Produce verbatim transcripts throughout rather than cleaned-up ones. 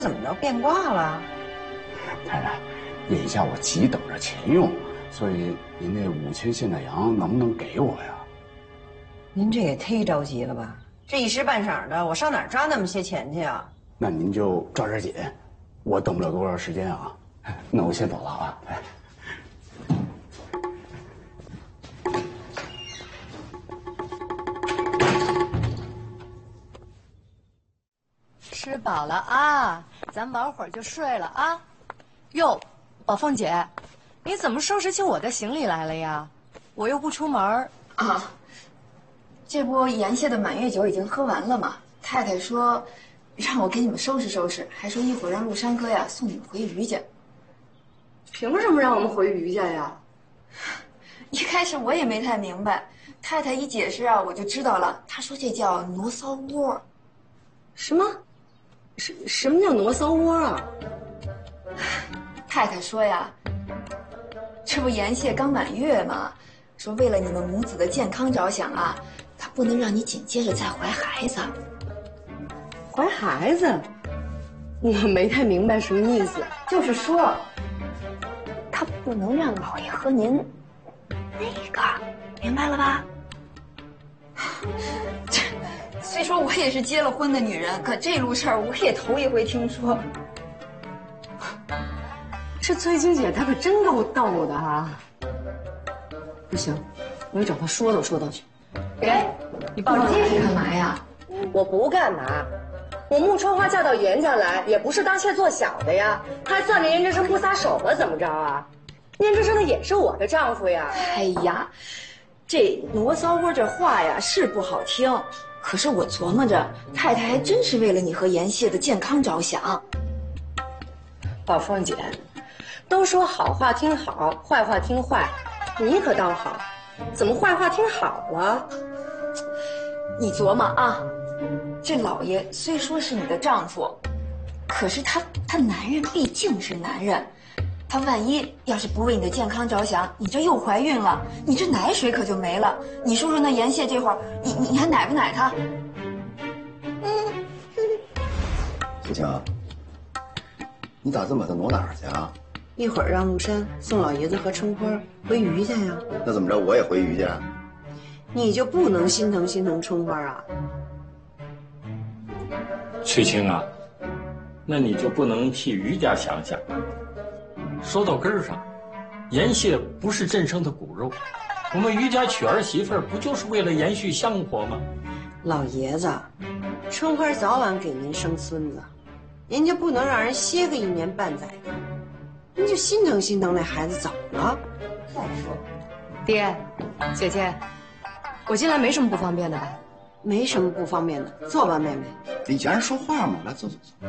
怎么着变卦了？ 太太，眼下我急等着钱用，所以您那五千现代洋能不能给我呀？ 您这也忒着急了吧？这一时半晌的，我上哪儿抓那么些钱去啊？ 那您就抓点紧，我等不了多少时间啊。那我先走了啊。哎。 吃饱了啊，咱玩会儿就睡了啊。哟，宝凤姐，你怎么收拾起我的行李来了呀？我又不出门啊。这不盐蟹的满月酒已经喝完了吗？太太说，让我给你们收拾收拾，还说一会儿让陆山哥呀送你们回余家。 凭什么让我们回余家呀？ 一开始我也没太明白，太太一解释啊，我就知道了。她说这叫挪骚窝。 什么？ 什什么叫挪骚窝啊？ 太太说呀，这不盐蟹刚满月吗？说为了你们母子的健康着想啊，她不能让你紧接着再怀孩子。 怀孩子？我没太明白什么意思。 就是说，她不能让老爷和您那个，明白了吧？这。 虽说我也是结了婚的女人，可这路事儿我也头一回听说。 这翠青姐她可真够逗的啊！不行，我得找她说道说道去。给，你抱着这是干嘛呀？ 我不干嘛，我穆春花嫁到严家来，也不是当妾做小的呀，还攥着严志生不撒手了，怎么着啊？严志生的也是我的丈夫呀。 哎呀，这挪骚窝这话呀是不好听。 可是我琢磨着，太太还真是为了你和盐蟹的健康着想。 宝凤姐，都说好话听好，坏话听坏，你可倒好，怎么坏话听好了？ 你琢磨啊，这老爷虽说是你的丈夫，可是他他男人毕竟是男人，他万一要是不为你的健康着想，你这又怀孕了，你这奶水可就没了。你说说那盐蟹这会儿，你你还奶不奶他？ 嗯，翠青，你打算把他挪哪儿去啊？ 一会儿让陆山送老爷子和春花回余家呀。 那怎么着，我也回余家？ 你就不能心疼心疼春花啊？ 翠青啊，那你就不能替余家想想？ 说到根儿上，盐蟹不是镇生的骨肉，我们余家娶儿媳妇儿不就是为了延续香火吗？ 老爷子，春花早晚给您生孙子，您就不能让人歇个一年半载的？您就心疼心疼那孩子怎么了？再说， 爹，姐姐，我进来没什么不方便的吧？ 没什么不方便的，坐吧，妹妹。 你让人说话嘛，来坐坐坐。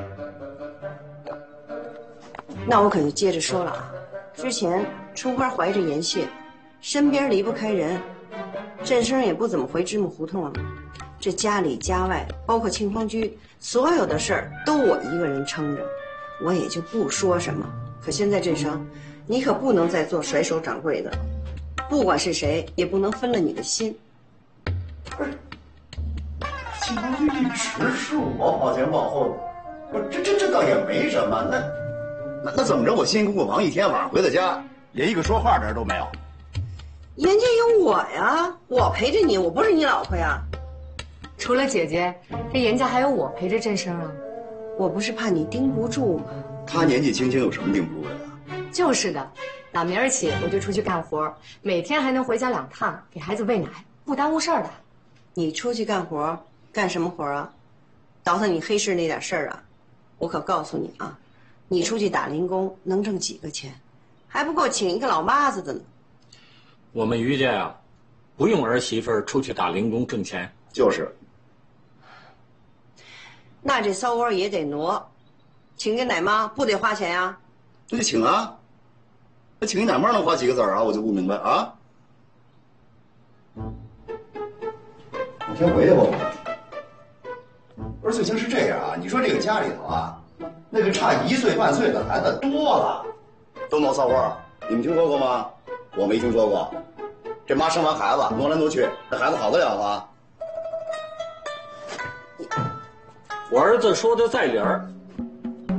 那我可就接着说了啊，之前春花怀着盐蟹，身边离不开人，振生也不怎么回芝麻胡同了。这家里家外，包括庆丰居，所有的事儿都我一个人撑着，我也就不说什么。可现在振生，你可不能再做甩手掌柜的，不管是谁，也不能分了你的心。 不是，庆丰居一直是我跑前跑后的，我这这这倒也没什么，那。 那那怎么着？我辛辛苦苦忙一天，晚上回到家，连一个说话的人都没有。 人家有我呀，我陪着你，我不是你老婆呀。 除了姐姐，这严家还有我陪着振生啊。 我不是怕你盯不住吗？ 他年纪轻轻，有什么盯不住的呀？ 就是的，打明儿起我就出去干活，每天还能回家两趟，给孩子喂奶，不耽误事儿的。 你出去干活，干什么活啊？倒腾你黑市那点事儿啊？我可告诉你啊。 你出去打零工能挣几个钱，还不够请一个老妈子的呢。 我们余家呀，不用儿媳妇儿出去打零工挣钱。 就是。 那这骚窝也得挪，请个奶妈不得花钱呀？ 那就请啊。那请一奶妈能花几个子儿啊？我就不明白啊。我先回去吧。不是，翠青是这样啊，你说这个家里头啊。 那个差一岁半岁的孩子多了，都挪骚窝，你们听说过吗？我没听说过。这妈生完孩子挪来挪去，这孩子好得了吗？ 我儿子说的在理儿，